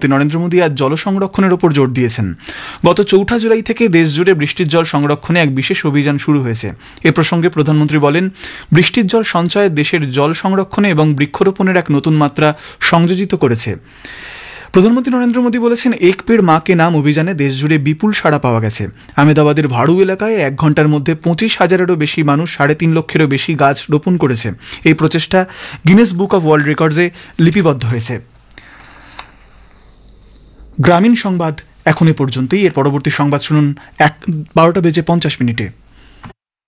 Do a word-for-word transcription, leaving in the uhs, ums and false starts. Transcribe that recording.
প্রধানমন্ত্রী নরেন্দ্র মোদী আজ জল সংরক্ষণের ওপর জোর দিয়েছেন। গত চৌঠা জুলাই থেকে দেশ জুড়ে বৃষ্টির জল সংরক্ষণে এক বিশেষ অভিযান শুরু হয়েছে। এ প্রসঙ্গে প্রধানমন্ত্রী বলেন, বৃষ্টির জল সঞ্চয় দেশের জল সংরক্ষণে এবং বৃক্ষরোপণের এক নতুন মাত্রা সংযোজিত করেছে। প্রধানমন্ত্রী নরেন্দ্র মোদী বলেছেন, এক পেড় মা কে নাম অভিযানে দেশজুড়ে বিপুল সাড়া পাওয়া গেছে। আহমেদাবাদের ভাড়ু এলাকায় এক ঘন্টার মধ্যে পঁচিশ হাজারেরও বেশি মানুষ সাড়ে তিন লক্ষেরও বেশি গাছ রোপণ করেছে। এই প্রচেষ্টা গিনেস বুক অব ওয়ার্ল্ড রেকর্ডসে লিপিবদ্ধ হয়েছে। গ্রামীণ সংবাদ এখন এ পর্যন্তই। এর পরবর্তী সংবাদ শুনুন এক বারোটা বেজে পঞ্চাশ মিনিটে।